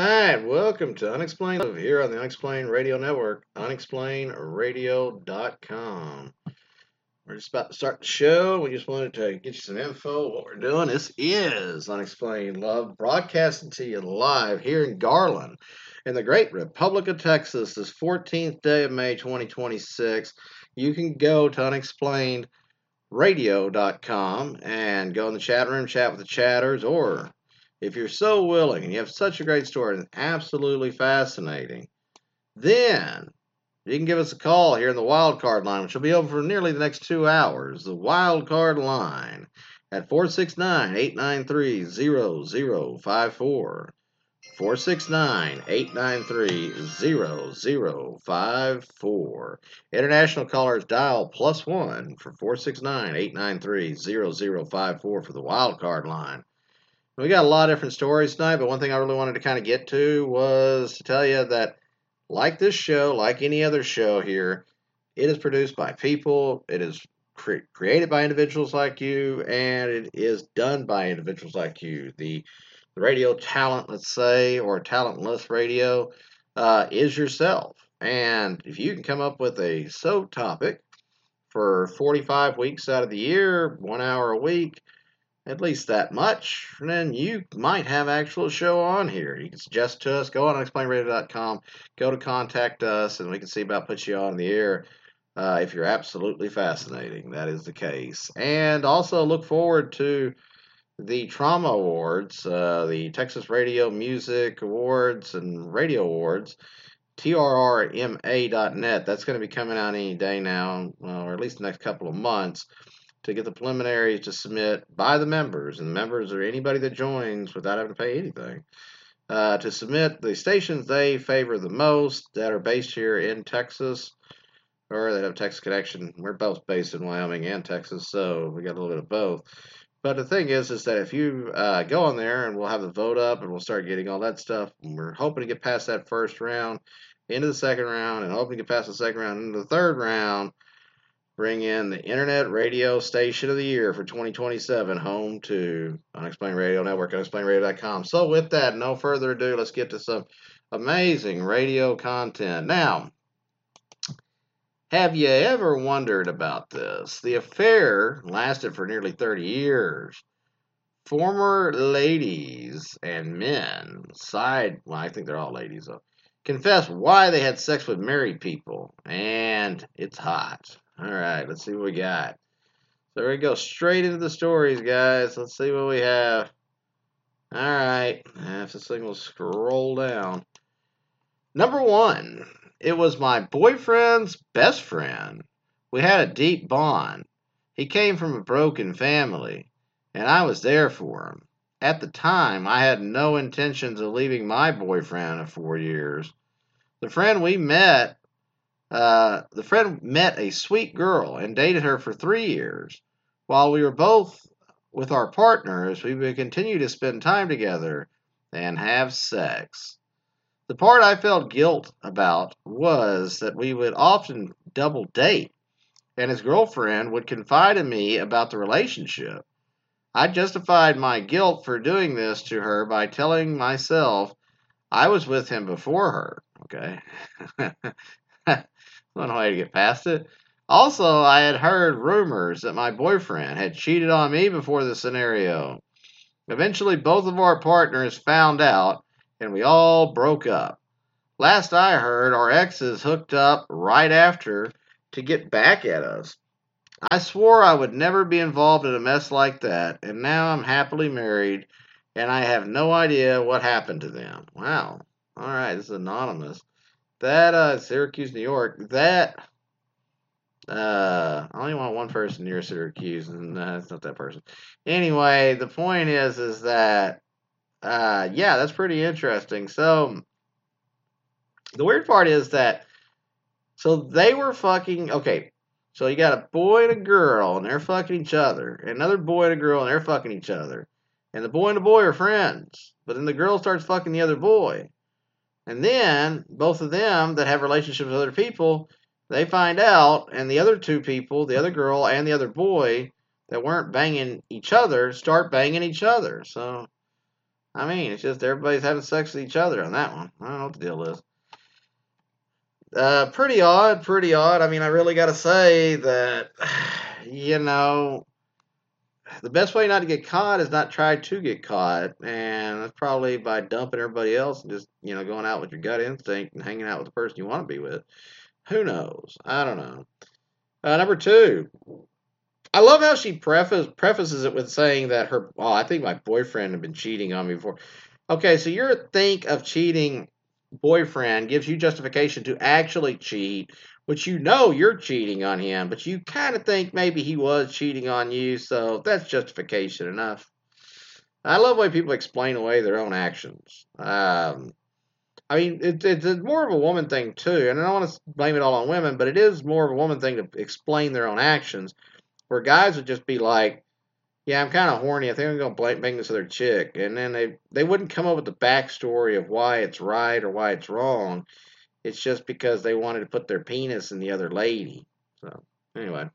right, welcome to Unexplained Love here on the Unexplained Radio Network, unexplainedradio.com. We're just about to start the show. We just wanted to get you some info what we're doing. This is Unexplained Love, broadcasting to you live here in Garland, in the great Republic of Texas, this 14th day of May 2026. You can go to unexplainedradio.com and go in the chat room, chat with the chatters, or if you're so willing and you have such a great story and absolutely fascinating, then you can give us a call here in the wild card line, which will be open for nearly the next 2 hours. The wild card line at 469-893-0054. 469-893-0054. International callers dial +1 for 469-893-0054 for the wild card line. We got a lot of different stories tonight, but one thing I really wanted to kind of get to was to tell you that, like this show, like any other show here, it is produced by people, it is created by individuals like you, and it is done by individuals like you. The radio talent, let's say, or talentless radio, is yourself. And if you can come up with a soap topic for 45 weeks out of the year, 1 hour a week, at least that much, then you might have actual show on here. You can suggest to us, go on unexplainedradio.com, go to contact us, and we can see about put you on the air if you're absolutely fascinating. That is the case. And also look forward to the Trauma Awards, the Texas Radio Music Awards and Radio Awards, trrma.net. That's going to be coming out any day now, or at least the next couple of months, to get the preliminaries to submit by the members, and the members are anybody that joins without having to pay anything, to submit the stations they favor the most that are based here in Texas, or that have a Texas connection. We're both based in Wyoming and Texas, so we got a little bit of both. But the thing is that if you go on there, and we'll have the vote up, and we'll start getting all that stuff, and we're hoping to get past that first round, into the second round, and hoping to get past the second round, into the third round, bring in the Internet Radio Station of the Year for 2027, home to Unexplained Radio Network, unexplainedradio.com. So with that, no further ado, let's get to some amazing radio content. Now, have you ever wondered about this? The affair lasted for nearly 30 years. Former ladies and men well, I think they're all ladies though, confess why they had sex with married people, and it's hot. All right, let's see what we got. So we go straight into the stories, guys. Let's see what we have. All right, if this thing will scroll down. Number 1, it was my boyfriend's best friend. We had a deep bond. He came from a broken family, and I was there for him. At the time, I had no intentions of leaving my boyfriend of 4 years. The friend met a sweet girl and dated her for 3 years. While we were both with our partners, we would continue to spend time together and have sex. The part I felt guilt about was that we would often double date, and his girlfriend would confide in me about the relationship. I justified my guilt for doing this to her by telling myself I was with him before her. Okay. One way to get past it. Also, I had heard rumors that my boyfriend had cheated on me before the scenario. Eventually, both of our partners found out, and we all broke up. Last I heard, our exes hooked up right after to get back at us. I swore I would never be involved in a mess like that, and now I'm happily married, and I have no idea what happened to them. Wow. All right, this is anonymous. That, Syracuse, New York, that, I only want one person near Syracuse, and it's not that person. Anyway, the point is that, yeah, that's pretty interesting. So, the weird part is that, so they were fucking, okay, so you got a boy and a girl, and they're fucking each other, and another boy and a girl, and they're fucking each other, and the boy and the boy are friends, but then the girl starts fucking the other boy. And then, both of them that have relationships with other people, they find out, and the other two people, the other girl and the other boy, that weren't banging each other, start banging each other. So, I mean, it's just everybody's having sex with each other on that one. I don't know what the deal is. Pretty odd, pretty odd. I mean, I really got to say that, you know, the best way not to get caught is not try to get caught, and that's probably by dumping everybody else and just, going out with your gut instinct and hanging out with the person you want to be with. Who knows? I don't know. Number two, I love how she prefaces it with saying that I think my boyfriend had been cheating on me before. Okay, so your think of cheating boyfriend gives you justification to actually cheat, which you're cheating on him, but you kind of think maybe he was cheating on you, so that's justification enough. I love the way people explain away their own actions. I mean, it's more of a woman thing too, and I don't want to blame it all on women, but it is more of a woman thing to explain their own actions, where guys would just be like, yeah, I'm kind of horny. I think I'm going to bang this other chick. And then they wouldn't come up with the backstory of why it's right or why it's wrong. It's just because they wanted to put their penis in the other lady. So, anyway.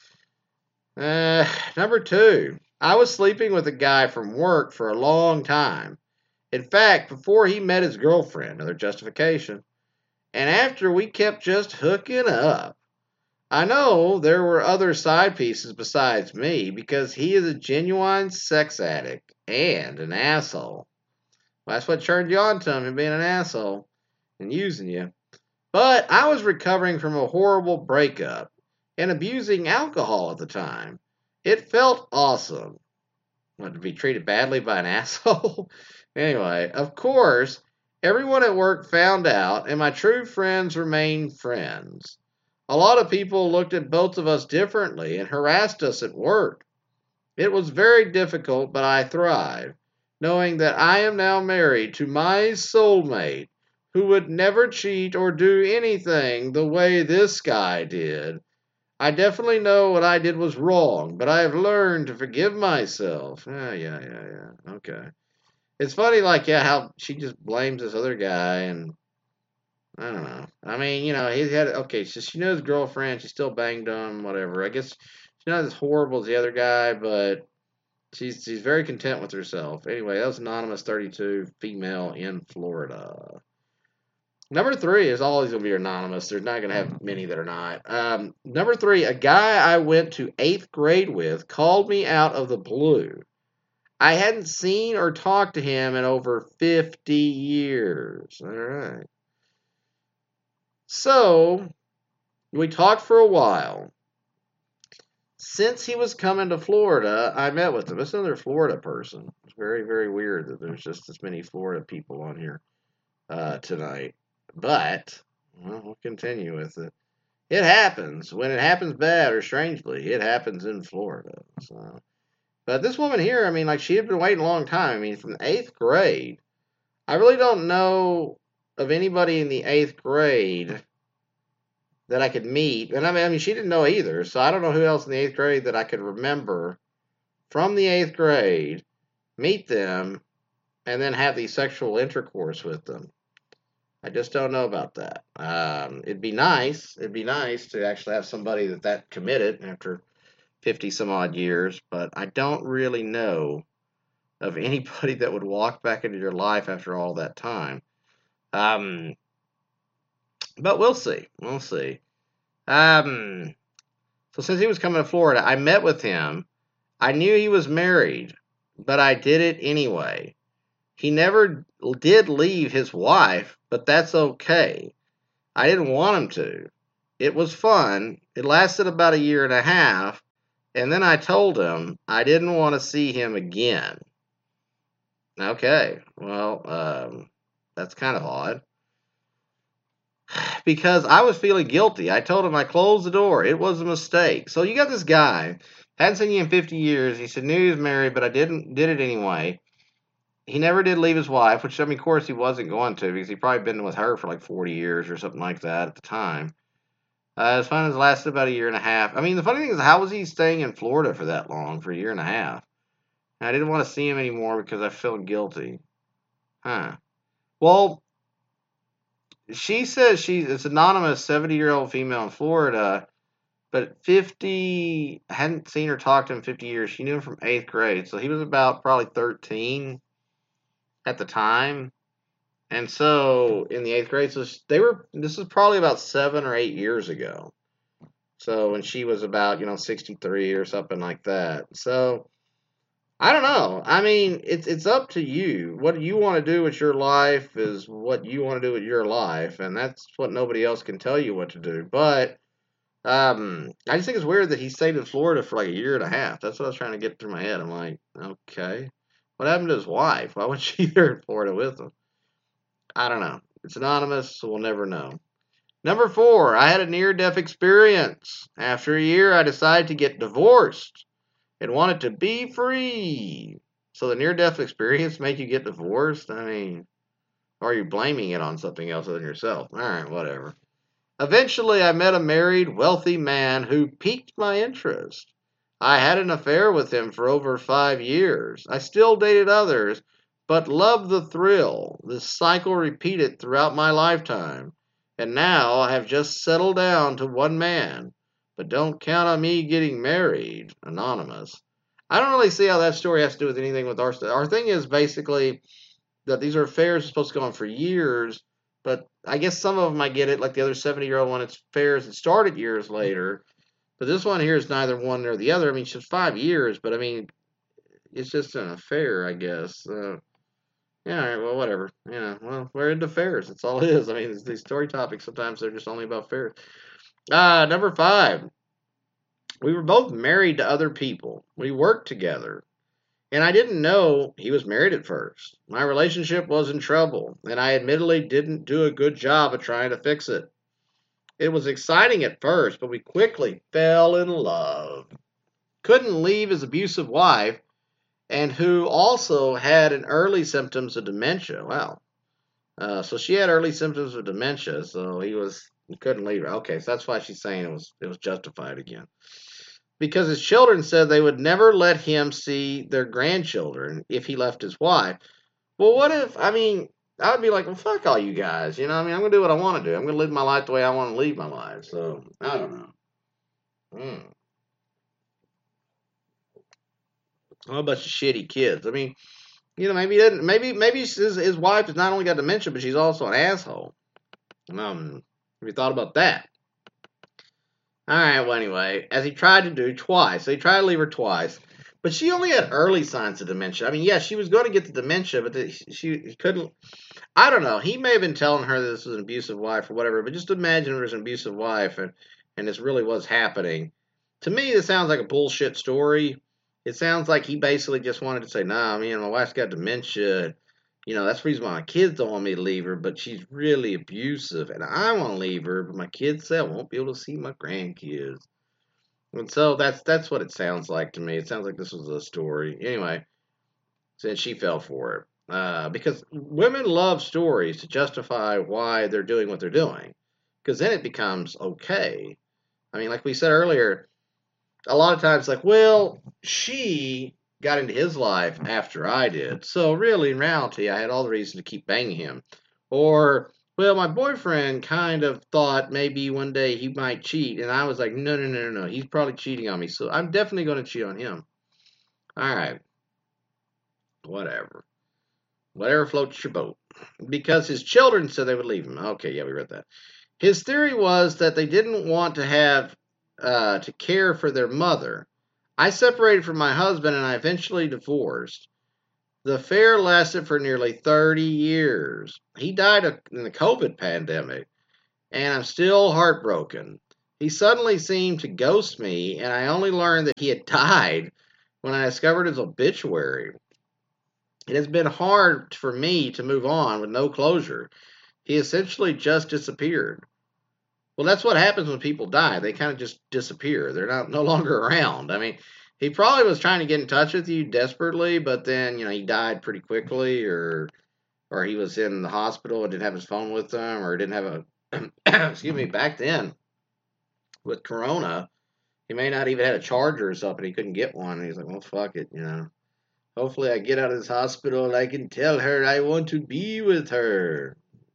Number two, I was sleeping with a guy from work for a long time. In fact, before he met his girlfriend, another justification. And after we kept just hooking up. I know there were other side pieces besides me because he is a genuine sex addict and an asshole. Well, that's what turned you on to him, being an asshole and using you. But I was recovering from a horrible breakup and abusing alcohol at the time. It felt awesome. What, to be treated badly by an asshole? Anyway, of course, everyone at work found out, and my true friends remained friends. A lot of people looked at both of us differently and harassed us at work. It was very difficult, but I thrived, knowing that I am now married to my soulmate, who would never cheat or do anything the way this guy did. I definitely know what I did was wrong, but I have learned to forgive myself. Yeah. Okay. It's funny, like, yeah, how she just blames this other guy, and I don't know. I mean, he had okay. So she knows his girlfriend. She still banged him. Whatever. I guess she's not as horrible as the other guy, but she's very content with herself. Anyway, that was anonymous 32 female in Florida. Number three is always gonna be anonymous. There's not gonna have many that are not. Number three, a guy I went to 8th grade with called me out of the blue. I hadn't seen or talked to him in over 50 years. All right. So, we talked for a while. Since he was coming to Florida, I met with him. It's another Florida person. It's very, very weird that there's just as many Florida people on here tonight. But, well, we'll continue with it. It happens. When it happens bad or strangely, it happens in Florida. So, but this woman here, I mean, like, she had been waiting a long time. I mean, from the 8th grade. I really don't know of anybody in the 8th grade that I could meet. And I mean, she didn't know either. So I don't know who else in the 8th grade that I could remember from the 8th grade, meet them, and then have the sexual intercourse with them. I just don't know about that. It'd be nice. It'd be nice to actually have somebody that committed after 50 some odd years, but I don't really know of anybody that would walk back into your life after all that time. But we'll see. We'll see. So since he was coming to Florida, I met with him. I knew he was married, but I did it anyway. He never did leave his wife, but that's okay. I didn't want him to. It was fun. It lasted about a year and a half, and then I told him I didn't want to see him again. Okay, well, that's kind of odd. Because I was feeling guilty. I told him I closed the door. It was a mistake. So you got this guy, hadn't seen you in 50 years. He said knew he was married, but I did it anyway. He never did leave his wife, which, I mean, of course he wasn't going to because he'd probably been with her for like 40 years or something like that at the time. It was fun. It lasted about a year and a half. I mean, the funny thing is, how was he staying in Florida for that long, for a year and a half? And I didn't want to see him anymore because I felt guilty. Huh. Well, she says it's anonymous, 70-year-old female in Florida, but 50, I hadn't seen her talk to him in 50 years. She knew him from 8th grade, so he was about probably 13. at the time. And so in the 8th grade, so this is probably about 7 or 8 years ago. So when she was about, 63 or something like that. So I don't know. I mean, it's up to you. What you want to do with your life is what you want to do with your life, and that's what nobody else can tell you what to do. But I just think it's weird that he stayed in Florida for like a year and a half. That's what I was trying to get through my head. I'm like, okay, what happened to his wife? Why wasn't she there in Florida with him? I don't know. It's anonymous, so we'll never know. Number 4, I had a near-death experience. After a year, I decided to get divorced and wanted to be free. So the near-death experience made you get divorced? I mean, or are you blaming it on something else other than yourself? All right, whatever. Eventually, I met a married, wealthy man who piqued my interest. I had an affair with him for over 5 years. I still dated others, but loved the thrill. This cycle repeated throughout my lifetime. And now I have just settled down to one man. But don't count on me getting married. Anonymous. I don't really see how that story has to do with anything with our stuff. Our thing is basically that these are affairs supposed to go on for years, but I guess some of them I get it, like the other 70-year-old one, it's affairs that started years later. But this one here is neither one nor the other. I mean, it's just 5 years, but I mean, it's just an affair, I guess. Yeah, all right, well, whatever. Well, we're into fairs. That's all it is. I mean, these story topics, sometimes they're just only about fairs. Number 5. We were both married to other people. We worked together. And I didn't know he was married at first. My relationship was in trouble, and I admittedly didn't do a good job of trying to fix it. It was exciting at first, but we quickly fell in love. Couldn't leave his abusive wife, and who also had an early symptoms of dementia. Wow. So she had early symptoms of dementia, so he couldn't leave her. Okay, so that's why she's saying it was justified again. Because his children said they would never let him see their grandchildren if he left his wife. Well, what if, I mean, I would be like, well, fuck all you guys. I mean, I'm going to do what I want to do. I'm going to live my life the way I want to live my life. So, I don't know. A bunch of shitty kids. I mean, maybe he didn't. Maybe his wife has not only got dementia, but she's also an asshole. Have you thought about that? All right. Well, anyway, as he tried to do twice, so he tried to leave her twice, but she only had early signs of dementia. I mean, yeah, she was going to get the dementia, but she couldn't. I don't know. He may have been telling her that this was an abusive wife or whatever, but just imagine there was an abusive wife and this really was happening. To me, this sounds like a bullshit story. It sounds like he basically just wanted to say, nah, my wife's got dementia. That's the reason why my kids don't want me to leave her, but she's really abusive, and I want to leave her, but my kids say I won't be able to see my grandkids. And so that's what it sounds like to me. It sounds like this was a story. Anyway, since she fell for it. Because women love stories to justify why they're doing what they're doing. Because then it becomes okay. I mean, like we said earlier, a lot of times, like, well, she got into his life after I did. So really, in reality, I had all the reason to keep banging him. Or, well, my boyfriend kind of thought maybe one day he might cheat. And I was like, no. He's probably cheating on me. So I'm definitely going to cheat on him. All right. Whatever. Whatever floats your boat. Because his children said they would leave him. Okay, yeah, we read that. His theory was that they didn't want to have to care for their mother. I separated from my husband and I eventually divorced. The affair lasted for nearly 30 years. He died in the COVID pandemic, and I'm still heartbroken. He suddenly seemed to ghost me, and I only learned that he had died when I discovered his obituary. It has been hard for me to move on with no closure. He essentially just disappeared. Well, that's what happens when people die. They kind of just disappear. They're no longer around. I mean, he probably was trying to get in touch with you desperately, but then, he died pretty quickly, or he was in the hospital and didn't have his phone with him, or didn't have a, excuse me, back then, with Corona, he may not even had a charger or something. He couldn't get one. And he's like, well, fuck it, Hopefully I get out of this hospital and I can tell her I want to be with her.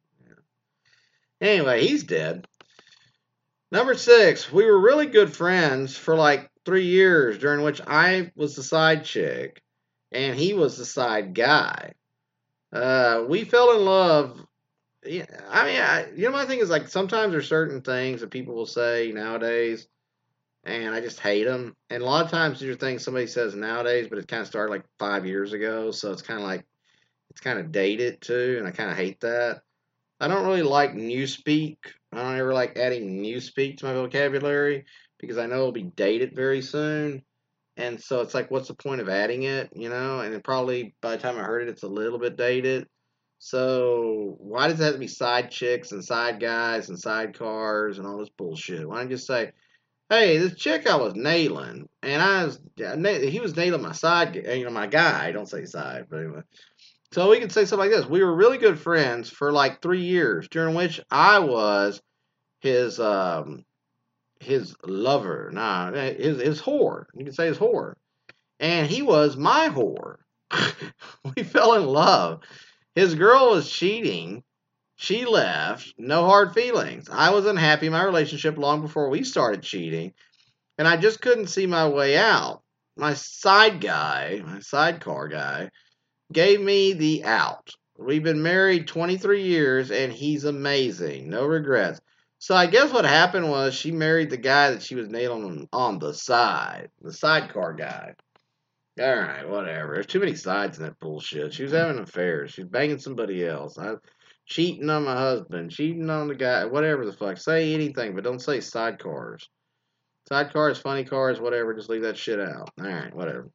Anyway, he's dead. Number 6, we were really good friends for like 3 years, during which I was the side chick and he was the side guy. We fell in love. Yeah, I mean, my thing is like sometimes there's certain things that people will say nowadays, and I just hate them. And a lot of times these are things somebody says nowadays, but it kind of started like 5 years ago, so it's kind of like it's kind of dated too, and I kind of hate that. I don't really like newspeak. I don't ever like adding newspeak to my vocabulary because I know it'll be dated very soon. And so it's like, what's the point of adding it, And it probably by the time I heard it, it's a little bit dated. So why does it have to be side chicks and side guys and side cars and all this bullshit? Why don't you just say, hey, this chick I was nailing, and he was nailing my side, my guy. Don't say side, but anyway. So we could say something like this: we were really good friends for like 3 years, during which I was his his lover, his whore. You can say his whore, and he was my whore. We fell in love. His girl was cheating. She left. No hard feelings. I was unhappy in my relationship long before we started cheating, and I just couldn't see my way out. My side guy, my sidecar guy, gave me the out. We've been married 23 years, and he's amazing. No regrets. So I guess what happened was she married the guy that she was nailing on the side, the sidecar guy. All right, whatever. There's too many sides in that bullshit. She was having affairs. She's banging somebody else. Cheating on my husband, cheating on the guy, whatever the fuck. Say anything, but don't say sidecars. Sidecars, funny cars, whatever. Just leave that shit out. All right, whatever.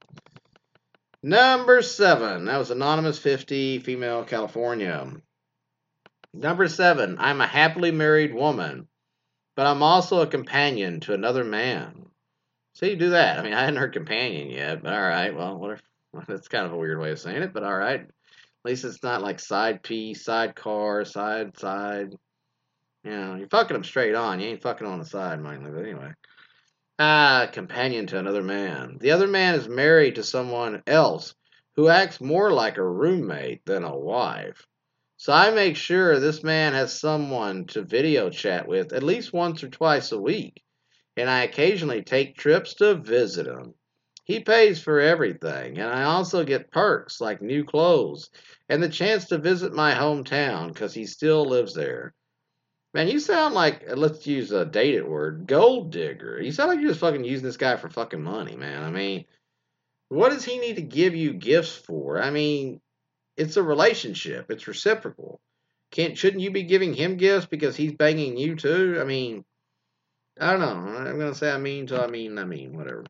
Number 7. That was Anonymous 50, female, California. Number 7. I'm a happily married woman, but I'm also a companion to another man. So you do that. I mean, I hadn't heard companion yet, but all right. Well, that's kind of a weird way of saying it, but all right. At least it's not like side piece, side car, side. You're fucking them straight on. You ain't fucking on the side, mainly, but anyway. Companion to another man. The other man is married to someone else who acts more like a roommate than a wife. So I make sure this man has someone to video chat with at least once or twice a week, and I occasionally take trips to visit him. He pays for everything, and I also get perks like new clothes and the chance to visit my hometown because he still lives there. Man, you sound like, let's use a dated word, gold digger. You sound like you're just fucking using this guy for fucking money, man. I mean, what does he need to give you gifts for? I mean, it's a relationship. It's reciprocal. Shouldn't you be giving him gifts because he's banging you too? I mean, I don't know. I'm gonna say I mean, whatever.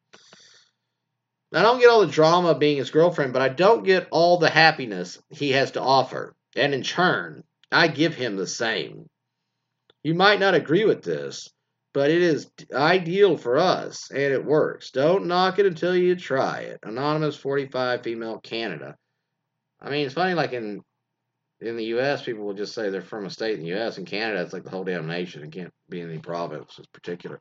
I don't get all the drama of being his girlfriend, but I don't get all the happiness he has to offer. And in turn, I give him the same. You might not agree with this, but it is ideal for us, and it works. Don't knock it until you try it. Anonymous 45, female, Canada. I mean, it's funny, like in the U.S., people will just say they're from a state in the U.S. In Canada, it's like the whole damn nation. It can't be any province in particular.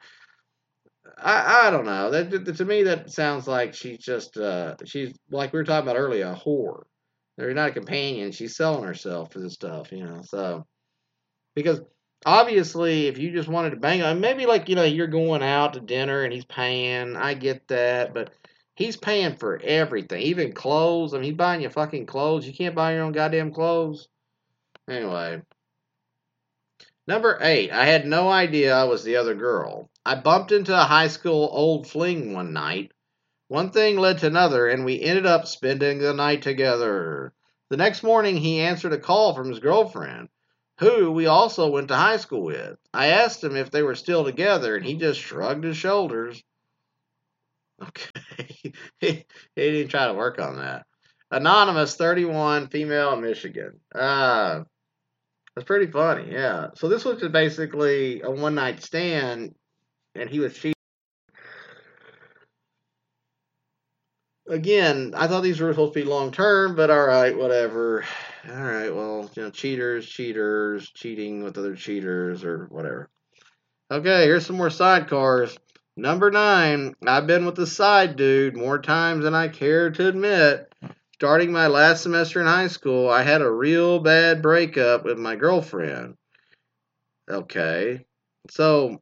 I don't know. To me, that sounds like she's like we were talking about earlier, a whore. They're not a companion. She's selling herself for this stuff. So because obviously, if you just wanted to bang on, maybe like you're going out to dinner and he's paying. I get that, but he's paying for everything, even clothes. I mean, he's buying you fucking clothes. You can't buy your own goddamn clothes. Anyway, number 8. I had no idea I was the other girl. I bumped into a high school old fling one night. One thing led to another, and we ended up spending the night together. The next morning, he answered a call from his girlfriend, who we also went to high school with. I asked him if they were still together, and he just shrugged his shoulders. Okay. he didn't try to work on that. Anonymous 31, female, Michigan. That's pretty funny, yeah. So this was just basically a one night stand, and he was cheating. Again, I thought these were supposed to be long term, but all right, whatever. All right, well, cheaters, cheating with other cheaters, or whatever. Okay, here's some more sidecars. Number 9, I've been with the side dude more times than I care to admit. Starting my last semester in high school, I had a real bad breakup with my girlfriend. Okay, so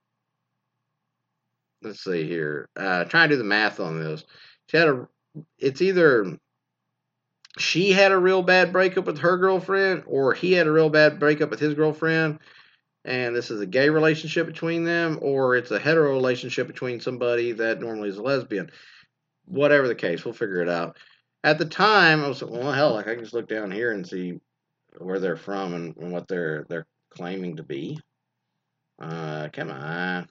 let's see here. Trying to do the math on this. She had it's either she had a real bad breakup with her girlfriend, or he had a real bad breakup with his girlfriend, and this is a gay relationship between them, or it's a hetero relationship between somebody that normally is a lesbian. Whatever the case, we'll figure it out. At the time, I was like, well, hell, like I can just look down here and see where they're from and what they're claiming to be. Come on.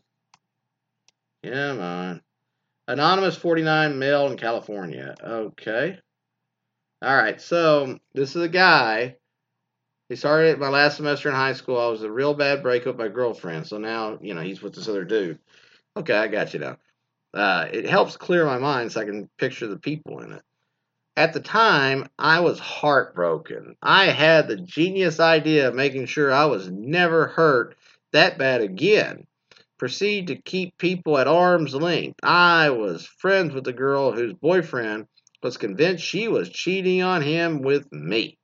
Come on. Anonymous 49 male in California. Okay. All right. So this is a guy. He started my last semester in high school. I was a real bad breakup with my girlfriend. So now, he's with this other dude. Okay, I got you now. It helps clear my mind so I can picture the people in it. At the time, I was heartbroken. I had the genius idea of making sure I was never hurt that bad again. Proceed to keep people at arm's length. I was friends with the girl whose boyfriend was convinced she was cheating on him with me.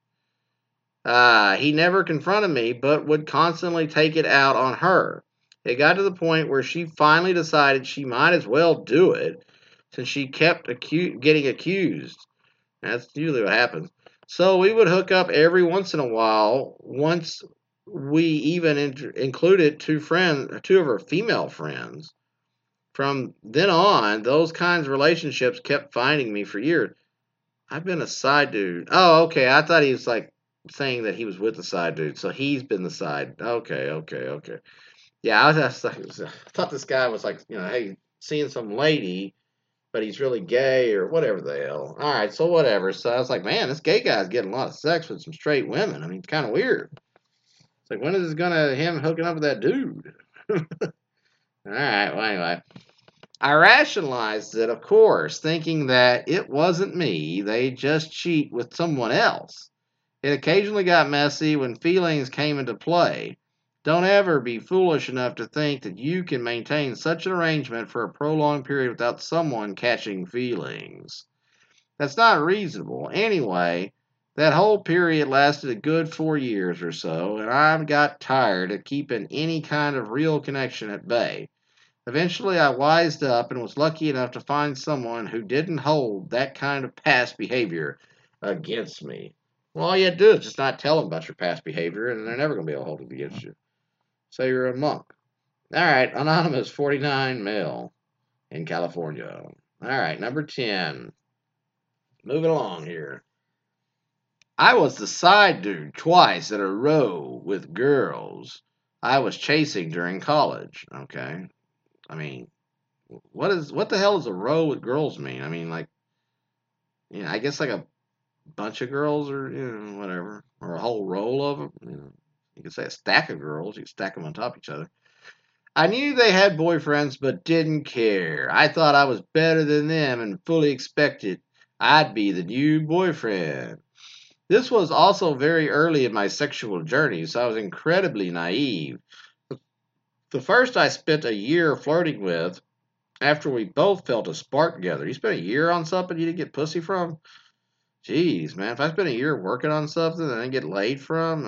He never confronted me, but would constantly take it out on her. It got to the point where she finally decided she might as well do it, since she kept getting accused. That's usually what happens. So we would hook up every once in a while. Once we even included two of her female friends. From then on, those kinds of relationships kept finding me for years. I've been a side dude. Oh, okay. I thought he was like saying that he was with the side dude, so he's been the side. Okay. Yeah, I thought this guy was like, hey, seeing some lady, but he's really gay or whatever the hell. All right, so whatever. So I was like, man, this gay guy's getting a lot of sex with some straight women. I mean, it's kind of weird. It's like, when is him hooking up with that dude? All right, well, anyway. I rationalized it, of course, thinking that it wasn't me. They just cheat with someone else. It occasionally got messy when feelings came into play. Don't ever be foolish enough to think that you can maintain such an arrangement for a prolonged period without someone catching feelings. That's not reasonable. Anyway, that whole period lasted a good 4 years or so, and I got tired of keeping any kind of real connection at bay. Eventually, I wised up and was lucky enough to find someone who didn't hold that kind of past behavior against me. Well, all you had to do is just not tell them about your past behavior, and they're never going to be able to hold it against you. So you're a monk. All right, Anonymous 49 male in California. All right, number 10. Moving along here. I was the side dude twice in a row with girls I was chasing during college. Okay. I mean, what the hell does a row with girls mean? I mean, like, I guess like a bunch of girls or, whatever. Or a whole roll of them. You could say a stack of girls. You could stack them on top of each other. I knew they had boyfriends, but didn't care. I thought I was better than them and fully expected I'd be the new boyfriend. This was also very early in my sexual journey, so I was incredibly naive. The first I spent a year flirting with, after we both felt a spark together. You spent a year on something you didn't get pussy from? Jeez, man, if I spent a year working on something and I didn't get laid from,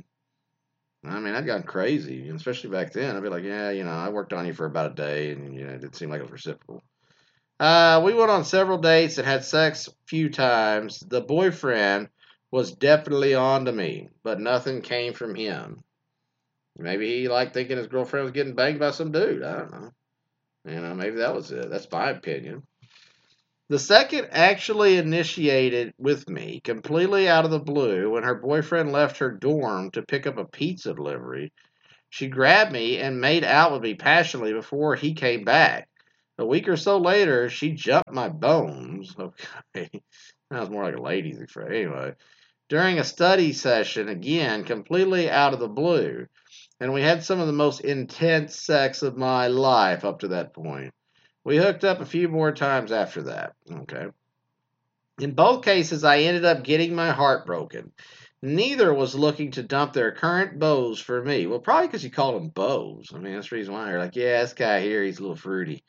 I'd gone crazy, especially back then. I'd be like, yeah, I worked on you for about a day, and it didn't seem like it was reciprocal. We went on several dates and had sex a few times. The boyfriend was definitely on to me, but nothing came from him. Maybe he liked thinking his girlfriend was getting banged by some dude. I don't know. Maybe that was it. That's my opinion. The second actually initiated with me completely out of the blue when her boyfriend left her dorm to pick up a pizza delivery. She grabbed me and made out with me passionately before he came back. A week or so later, she jumped my bones. Okay. That was more like a lady's expression. Anyway, during a study session, again, completely out of the blue. And we had some of the most intense sex of my life up to that point. We hooked up a few more times after that. Okay. In both cases, I ended up getting my heart broken. Neither was looking to dump their current beaux for me. Well, probably because you called them beaux. That's the reason why. They're like, yeah, this guy here, he's a little fruity.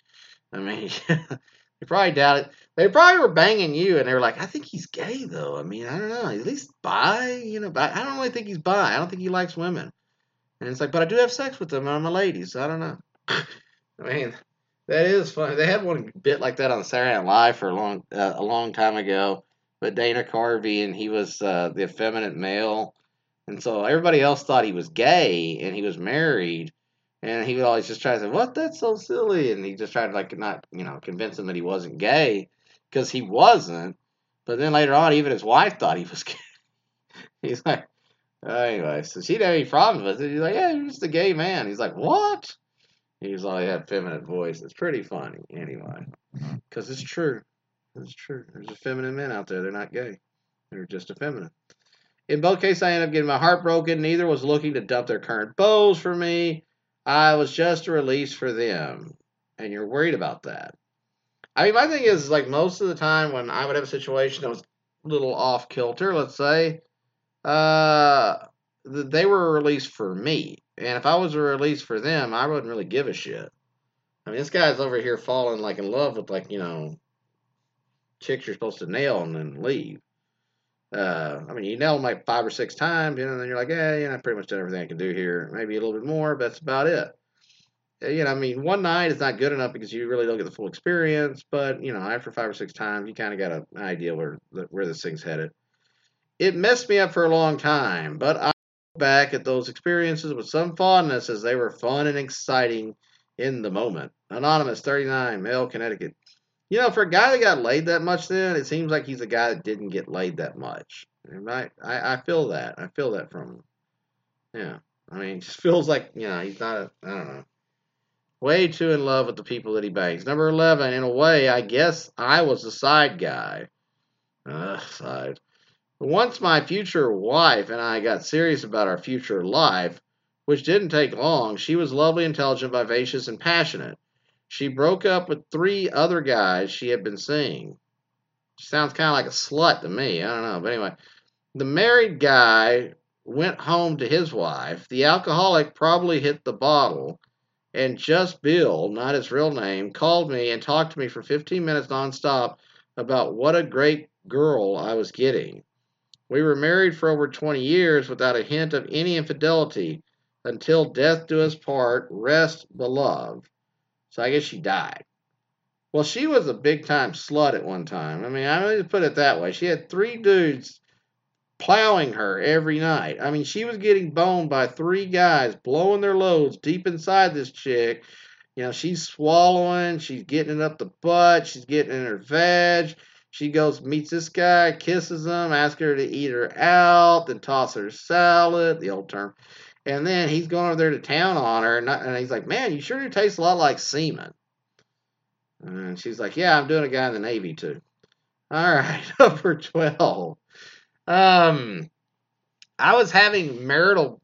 They probably doubt it. They probably were banging you, and they were like, I think he's gay, though. I don't know. At least bi, but I don't really think he's bi. I don't think he likes women. And it's like, but I do have sex with them, and I'm a lady, so I don't know. That is funny. They had one bit like that on Saturday Night Live for a long time ago, with Dana Carvey, and he was the effeminate male. And so everybody else thought he was gay, and he was married. And he would always just try to say, "What? That's so silly." And he just tried to, like, not, convince him that he wasn't gay, because he wasn't. But then later on, even his wife thought he was gay. He's like, anyway, so she didn't have any problem with it. He's like, "Yeah, you're just a gay man." He's like, "What?" He's like, he had a feminine voice. It's pretty funny, anyway, because it's true. It's true. There's effeminate men out there. They're not gay. They're just effeminate. In both cases, I ended up getting my heart broken. Neither was looking to dump their current beaus for me. I was just a release for them. And you're worried about that. I mean, my thing is, like, most of the time when I would have a situation that was a little off kilter, let's say, uh, they were a release for me. And if I was a release for them, I wouldn't really give a shit. I mean, this guy's over here falling, like, in love with, like, chicks you're supposed to nail and then leave. I mean, you nail them like 5 or 6 times, and then you're like, yeah, I pretty much done everything I can do here. Maybe a little bit more, but that's about it. I mean, one night is not good enough because you really don't get the full experience. But after 5 or 6 times, you kind of got an idea where this thing's headed. It messed me up for a long time, but I look back at those experiences with some fondness as they were fun and exciting in the moment. Anonymous 39, male, Connecticut. For a guy that got laid that much, then it seems like he's a guy that didn't get laid that much. And I feel that. I feel that from him. Yeah. I mean, it just feels like, he's not I don't know. Way too in love with the people that he bangs. Number 11, in a way, I guess I was the side guy. Side. Once my future wife and I got serious about our future life, which didn't take long, she was lovely, intelligent, vivacious, and passionate. She broke up with 3 other guys she had been seeing. She sounds kind of like a slut to me. I don't know. But anyway, the married guy went home to his wife. The alcoholic probably hit the bottle. And Just Bill, not his real name, called me and talked to me for 15 minutes nonstop about what a great girl I was getting. We were married for over 20 years without a hint of any infidelity until death do us part, rest beloved. So I guess she died. Well, she was a big time slut at one time. I mean, I'm going to put it that way. She had 3 dudes plowing her every night. I mean, she was getting boned by 3 guys blowing their loads deep inside this chick. She's swallowing, she's getting it up the butt, she's getting in her veg. She goes, meets this guy, kisses him, asks her to eat her out, then toss her salad, the old term. And then he's going over there to town on her, and he's like, "Man, you sure do taste a lot like semen." And she's like, "Yeah, I'm doing a guy in the Navy too." All right, number 12. I was having marital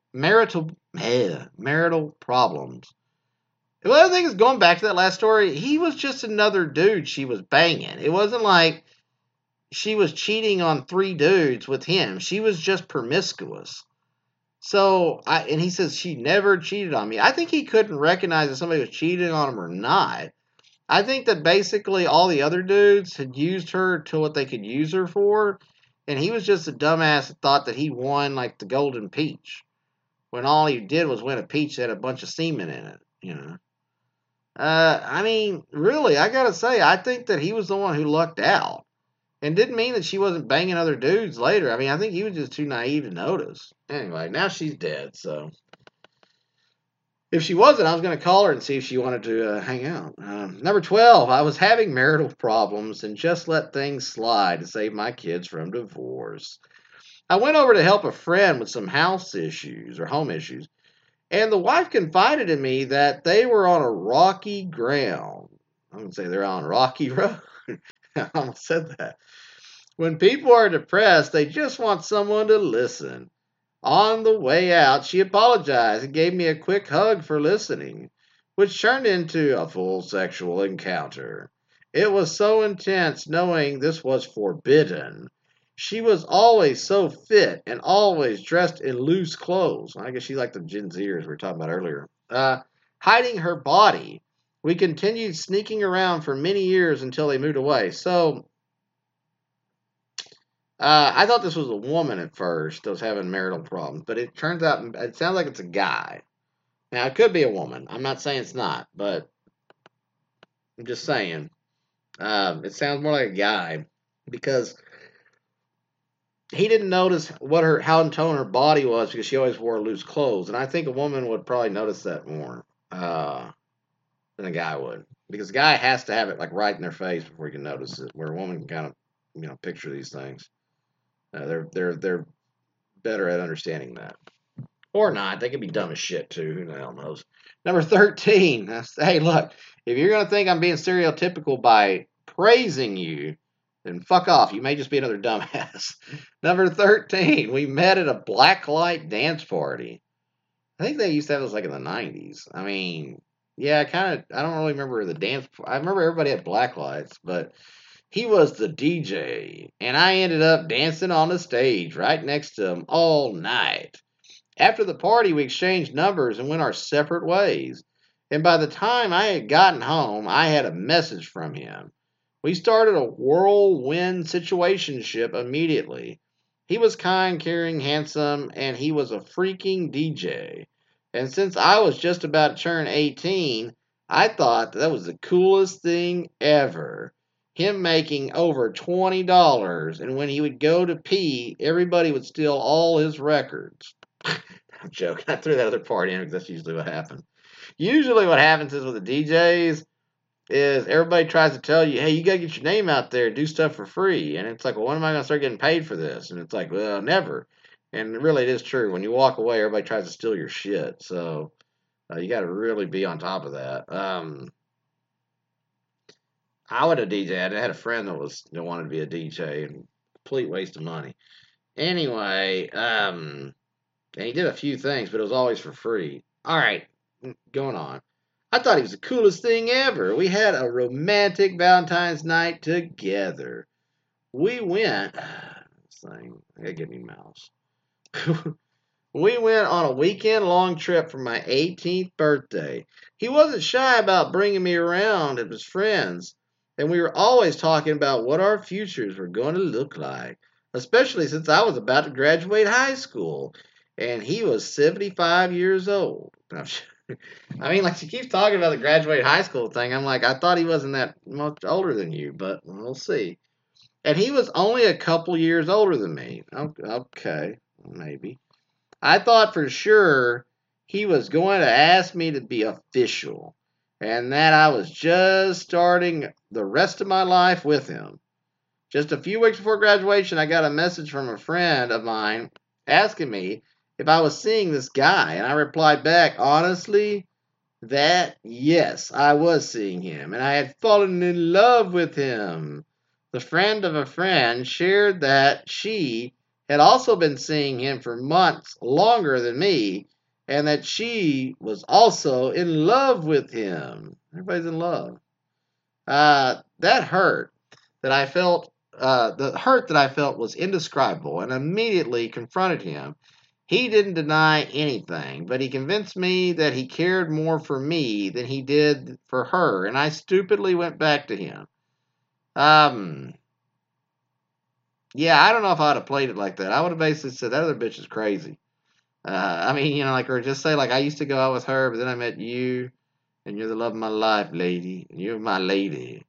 problems. The other thing is, going back to that last story, he was just another dude she was banging. It wasn't like she was cheating on 3 dudes with him. She was just promiscuous. So, and he says she never cheated on me. I think he couldn't recognize if somebody was cheating on him or not. I think that basically all the other dudes had used her to what they could use her for, and he was just a dumbass that thought that he won like the golden peach, when all he did was win a peach that had a bunch of semen in it. I mean, really, I gotta say, I think that he was the one who lucked out. And didn't mean that she wasn't banging other dudes later. I mean, I think he was just too naive to notice. Anyway, now she's dead, so. If she wasn't, I was going to call her and see if she wanted to hang out. Number 12, I was having marital problems and just let things slide to save my kids from divorce. I went over to help a friend with some house issues or home issues, and the wife confided in me that they were on a rocky ground. I'm going to say they're on a rocky road. I almost said that. When people are depressed, they just want someone to listen. On the way out, she apologized and gave me a quick hug for listening, which turned into a full sexual encounter. It was so intense knowing this was forbidden. She was always so fit and always dressed in loose clothes. I guess she liked the Gen Zers we were talking about earlier. Hiding her body. We continued sneaking around for many years until they moved away. So, I thought this was a woman at first that was having marital problems, but it turns out, it sounds like it's a guy. Now, it could be a woman. I'm not saying it's not, but I'm just saying. It sounds more like a guy because he didn't notice how in tone her body was because she always wore loose clothes, and I think a woman would probably notice that more than a guy would, because a guy has to have it like right in their face before you can notice it, where a woman can kind of picture these things. They're better at understanding that. Or not. They could be dumb as shit too. Who the hell knows? Number 13. Hey, look, if you're going to think I'm being stereotypical by praising you, then fuck off. You may just be another dumbass. Number 13. We met at a blacklight dance party. I think they used to have those like in the 90s. I mean, yeah, I don't really remember the dance. I remember everybody had black lights, but he was the DJ, and I ended up dancing on the stage right next to him all night. After the party, we exchanged numbers and went our separate ways. And by the time I had gotten home, I had a message from him. We started a whirlwind situationship immediately. He was kind, caring, handsome, and he was a freaking DJ. And since I was just about to turn 18, I thought that was the coolest thing ever. Him making over $20, and when he would go to pee, everybody would steal all his records. I'm joking. I threw that other part in because that's usually what happens. Usually, what happens is with the DJs is everybody tries to tell you, "Hey, you gotta get your name out there, do stuff for free," and it's like, "Well, when am I gonna start getting paid for this?" And it's like, "Well, never." And really, it is true. When you walk away, everybody tries to steal your shit. So you got to really be on top of that. I would have DJ. I had a friend that wanted to be a DJ, and complete waste of money. Anyway, and he did a few things, but it was always for free. All right, going on. I thought he was the coolest thing ever. We had a romantic Valentine's night together. We went. This thing, I gotta get me mouse. We went on a weekend long trip for my 18th birthday. He wasn't shy about bringing me around with his friends, and we were always talking about what our futures were going to look like, especially since I was about to graduate high school, and he was 75 years old. I mean, like, she keeps talking about the graduate high school thing. I'm like, I thought he wasn't that much older than you, but we'll see. And he was only a couple years older than me. Okay, maybe. I thought for sure he was going to ask me to be official and that I was just starting the rest of my life with him. Just a few weeks before graduation, I got a message from a friend of mine asking me if I was seeing this guy, and I replied back, honestly, that yes, I was seeing him, and I had fallen in love with him. The friend of a friend shared that she had also been seeing him for months longer than me, and that she was also in love with him. Everybody's in love. That hurt that I felt, the hurt that I felt was indescribable, and immediately confronted him. He didn't deny anything, but he convinced me that he cared more for me than he did for her, and I stupidly went back to him. Um, yeah, I don't know if I'd have played it like that. I would have basically said that other bitch is crazy. I mean, like, or just say like, I used to go out with her, but then I met you, and you're the love of my life, lady, and you're my lady.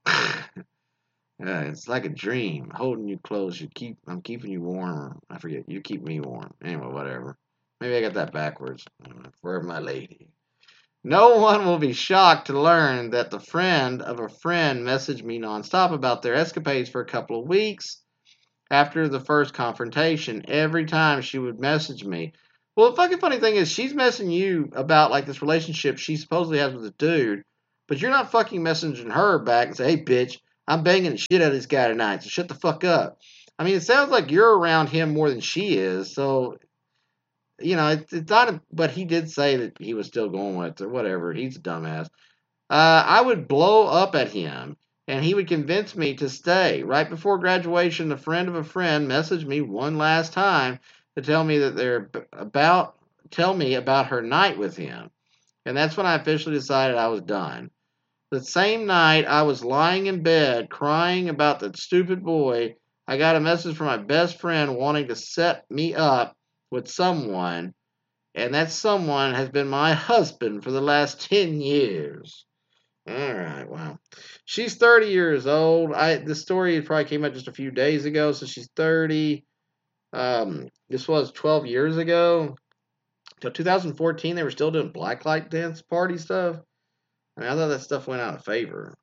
It's like a dream, holding you close. I'm keeping you warm. I forget. You keep me warm. Anyway, whatever. Maybe I got that backwards. For my lady. No one will be shocked to learn that the friend of a friend messaged me nonstop about their escapades for a couple of weeks after the first confrontation. Every time she would message me. Well, the fucking funny thing is, she's messaging you about like this relationship she supposedly has with a dude, but you're not fucking messaging her back and say, "Hey, bitch, I'm banging the shit out of this guy tonight, so shut the fuck up." I mean, it sounds like you're around him more than she is, so it's not. But he did say that he was still going with it or whatever. He's a dumbass. I would blow up at him, and he would convince me to stay. Right before graduation, a friend of a friend messaged me one last time to tell me tell me about her night with him, and that's when I officially decided I was done. The same night I was lying in bed crying about that stupid boy, I got a message from my best friend wanting to set me up with someone, and that someone has been my husband for the last 10 years. All right, wow. She's 30 years old. This story probably came out just a few days ago, so she's 30. This was 12 years ago. Till 2014, they were still doing blacklight dance party stuff. I mean, I thought that stuff went out of favor.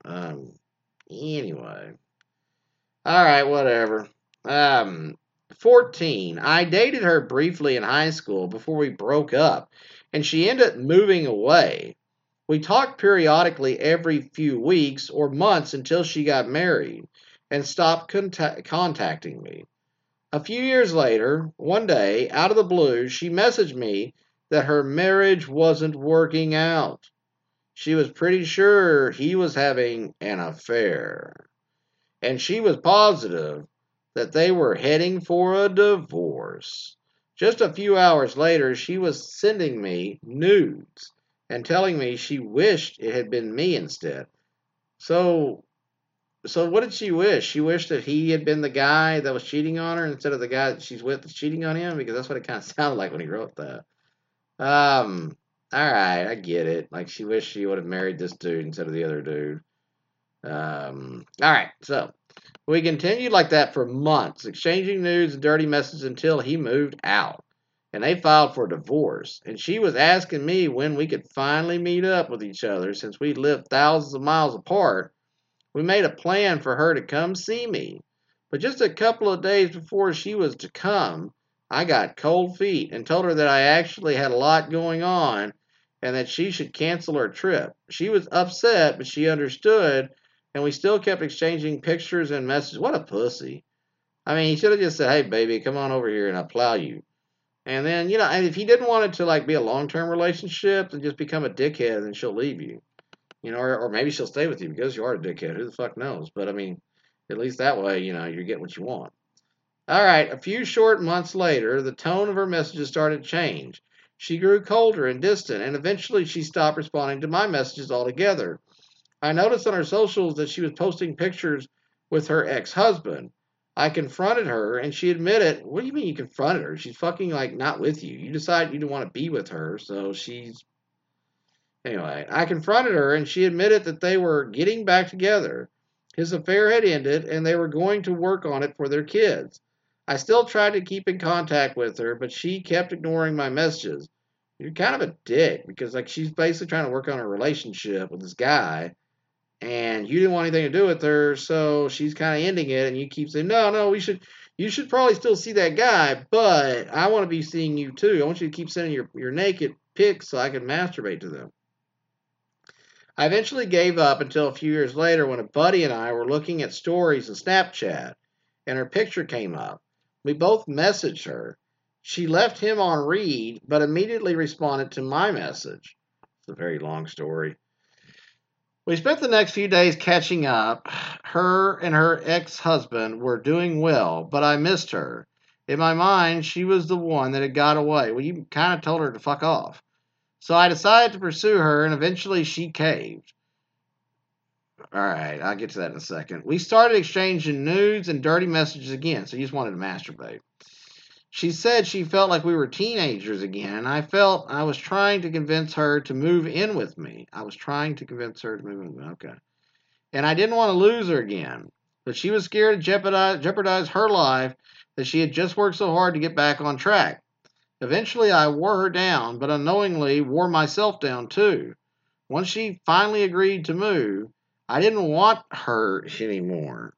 Anyway. All right, whatever. Um, 14. I dated her briefly in high school before we broke up, and she ended up moving away. We talked periodically every few weeks or months until she got married and stopped contacting me. A few years later, one day, out of the blue, she messaged me that her marriage wasn't working out. She was pretty sure he was having an affair, and she was positive that they were heading for a divorce. Just a few hours later, she was sending me nudes and telling me she wished it had been me instead. So, so what did she wish? She wished that he had been the guy that was cheating on her instead of the guy that she's with that's cheating on him, because that's what it kind of sounded like when he wrote that. Um, all right, I get it. Like she wished she would have married this dude instead of the other dude. All right, so we continued like that for months, exchanging nudes and dirty messages until he moved out and they filed for divorce. And she was asking me when we could finally meet up with each other since we lived thousands of miles apart. We made a plan for her to come see me. But just a couple of days before she was to come, I got cold feet and told her that I actually had a lot going on and that she should cancel her trip. She was upset, but she understood, and we still kept exchanging pictures and messages. What a pussy. I mean, he should have just said, hey, baby, come on over here and I'll plow you. And then, and if he didn't want it to like be a long-term relationship, then just become a dickhead and she'll leave you. Or maybe she'll stay with you because you are a dickhead. Who the fuck knows? But I mean, at least that way, you're getting what you want. All right, a few short months later, the tone of her messages started to change. She grew colder and distant, and eventually she stopped responding to my messages altogether. I noticed on her socials that she was posting pictures with her ex-husband. I confronted her, and she admitted, what do you mean you confronted her? She's fucking, like, not with you. You decided you didn't want to be with her, so she's... Anyway, I confronted her, and she admitted that they were getting back together. His affair had ended, and they were going to work on it for their kids. I still tried to keep in contact with her, but she kept ignoring my messages. You're kind of a dick, because, like, she's basically trying to work on a relationship with this guy, and you didn't want anything to do with her, so she's kind of ending it, and you keep saying, no, you should probably still see that guy, but I want to be seeing you too. I want you to keep sending your naked pics so I can masturbate to them. I eventually gave up until a few years later when a buddy and I were looking at stories in Snapchat, and her picture came up. We both messaged her. She left him on read, but immediately responded to my message. It's a very long story. We spent the next few days catching up. Her and her ex-husband were doing well, but I missed her. In my mind, she was the one that had got away. Well, you kind of told her to fuck off. So I decided to pursue her, and eventually she caved. All right, I'll get to that in a second. We started exchanging nudes and dirty messages again, so you just wanted to masturbate. She said she felt like we were teenagers again, and I felt I was trying to convince her to move in with me. Okay. And I didn't want to lose her again. But she was scared to jeopardize her life that she had just worked so hard to get back on track. Eventually, I wore her down, but unknowingly wore myself down too. Once she finally agreed to move, I didn't want her anymore.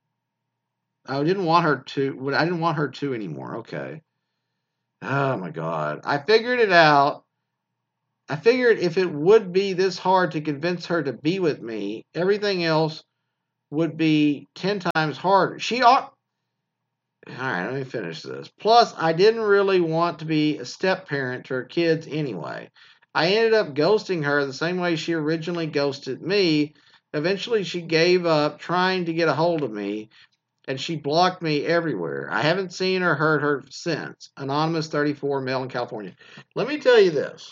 I didn't want her to anymore. Okay. Oh my God. I figured it out. I figured if it would be this hard to convince her to be with me, everything else would be 10 times harder. All right, let me finish this. Plus, I didn't really want to be a step parent to her kids anyway. I ended up ghosting her the same way she originally ghosted me. Eventually, she gave up trying to get a hold of me, and she blocked me everywhere. I haven't seen or heard her since. Anonymous 34, male in California. Let me tell you this.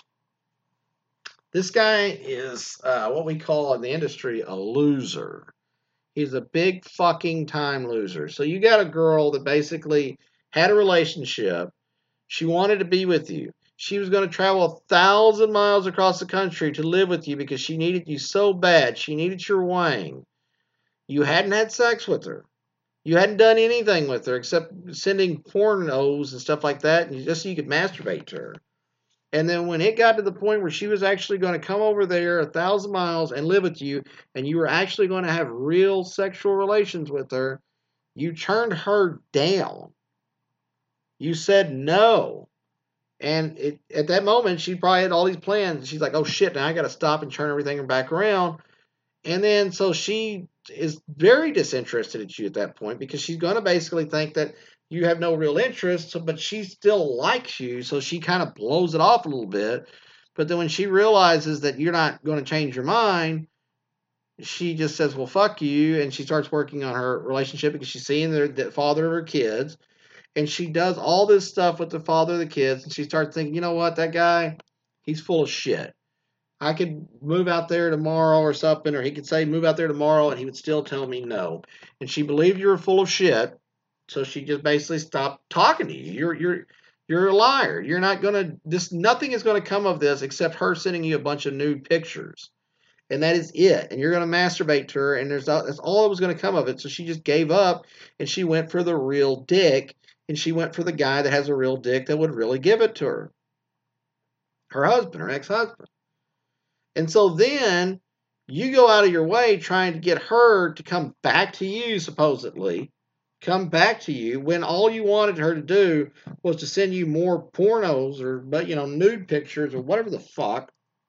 This guy is what we call in the industry a loser. He's a big fucking time loser. So you got a girl that basically had a relationship. She wanted to be with you. She was going to travel 1,000 miles across the country to live with you because she needed you so bad. She needed your wang. You hadn't had sex with her. You hadn't done anything with her except sending pornos and stuff like that, and just so you could masturbate to her. And then when it got to the point where she was actually going to come over there 1,000 miles and live with you, and you were actually going to have real sexual relations with her, you turned her down. You said no. And at that moment, she probably had all these plans. She's like, oh shit, now I got to stop and turn everything back around. And then so she is very disinterested at you at that point because she's going to basically think that you have no real interest, but she still likes you. So she kind of blows it off a little bit. But then when she realizes that you're not going to change your mind, she just says, well, fuck you. And she starts working on her relationship because she's seeing the father of her kids. And she does all this stuff with the father of the kids. And she starts thinking, you know what, that guy, he's full of shit. I could move out there tomorrow or something, or he could say move out there tomorrow, and he would still tell me no. And she believed you were full of shit, so she just basically stopped talking to you. You're a liar. You're not gonna nothing is gonna come of this except her sending you a bunch of nude pictures, and that is it. And you're gonna masturbate to her, and that's all that was gonna come of it. So she just gave up, and she went for the real dick, and she went for the guy that has a real dick that would really give it to her. Her husband, her ex-husband. And so then you go out of your way trying to get her to come back to you, supposedly, come back to you when all you wanted her to do was to send you more pornos or, nude pictures or whatever the fuck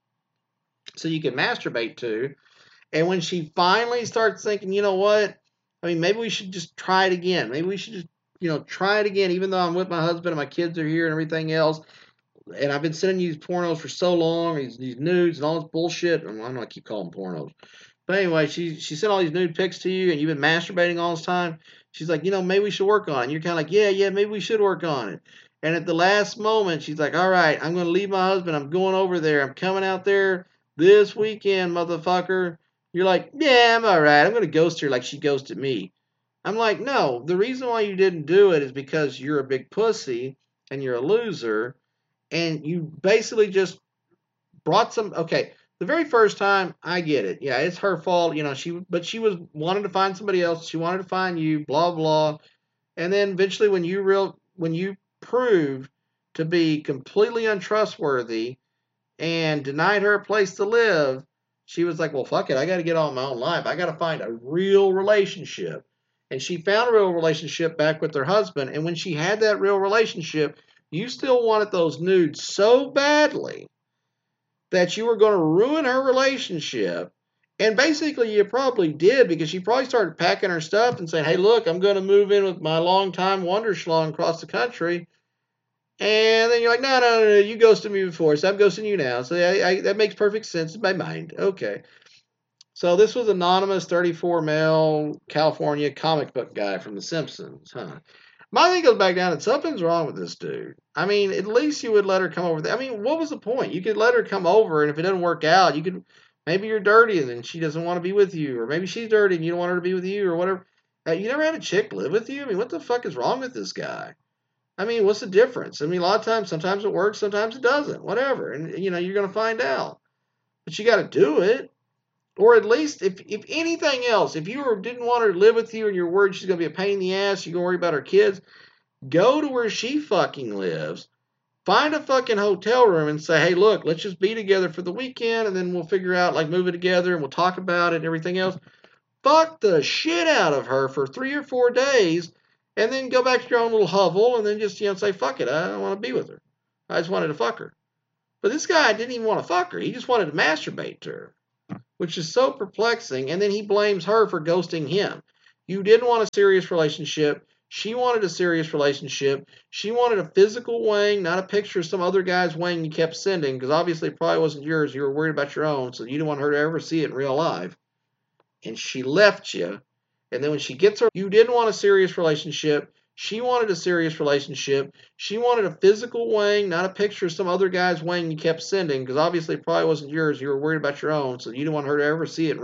so you can masturbate to. And when she finally starts thinking, you know what? I mean, maybe we should just try it again. Maybe we should just, try it again, even though I'm with my husband and my kids are here and everything else. And I've been sending you these pornos for so long, these nudes and all this bullshit. I'm not gonna keep calling them pornos. But anyway, she sent all these nude pics to you, and you've been masturbating all this time. She's like, maybe we should work on it. And you're kind of like, yeah, maybe we should work on it. And at the last moment, she's like, all right, I'm going to leave my husband. I'm going over there. I'm coming out there this weekend, motherfucker. You're like, yeah, I'm all right. I'm going to ghost her like she ghosted me. I'm like, no, the reason why you didn't do it is because you're a big pussy and you're a loser. And you basically just brought some. Okay, the very first time, I get it. Yeah, it's her fault. She was wanting to find somebody else. She wanted to find you. Blah blah. And then eventually, when you proved to be completely untrustworthy and denied her a place to live, she was like, well, fuck it. I got to get on my own life. I got to find a real relationship. And she found a real relationship back with her husband. And when she had that real relationship, you still wanted those nudes so badly that you were going to ruin her relationship. And basically, you probably did because she probably started packing her stuff and saying, hey, look, I'm going to move in with my longtime Wonderschlong across the country. And then you're like, no, you ghosted me before, so I'm ghosting you now. So that makes perfect sense in my mind. Okay. So this was anonymous 34 male California comic book guy from The Simpsons, huh? My thing goes back down and something's wrong with this dude. I mean, at least you would let her come over there. I mean, what was the point? You could let her come over, and if it doesn't work out, maybe you're dirty and then she doesn't want to be with you, or maybe she's dirty and you don't want her to be with you, or whatever. You never had a chick live with you? I mean, what the fuck is wrong with this guy? I mean, what's the difference? I mean, a lot of times, sometimes it works, sometimes it doesn't, whatever. And, you're going to find out. But you got to do it. Or at least, if anything else, if you didn't want her to live with you and you're worried she's going to be a pain in the ass, you're going to worry about her kids, go to where she fucking lives, find a fucking hotel room and say, hey, look, let's just be together for the weekend and then we'll figure out, like, moving together and we'll talk about it and everything else. Fuck the shit out of her for 3 or 4 days and then go back to your own little hovel and then just, say, fuck it, I don't want to be with her. I just wanted to fuck her. But this guy didn't even want to fuck her. He just wanted to masturbate to her, which is so perplexing. And then he blames her for ghosting him. You didn't want a serious relationship. She wanted a serious relationship. She wanted a physical wang, not a picture of some other guy's wang you kept sending, because obviously it probably wasn't yours. You were worried about your own, so you didn't want her to ever see it in real life. And she left you. And then when she gets her, you didn't want a serious relationship. She wanted a serious relationship. She wanted a physical wang, not a picture of some other guy's wang you kept sending, because obviously it probably wasn't yours. You were worried about your own, so you didn't want her to ever see it in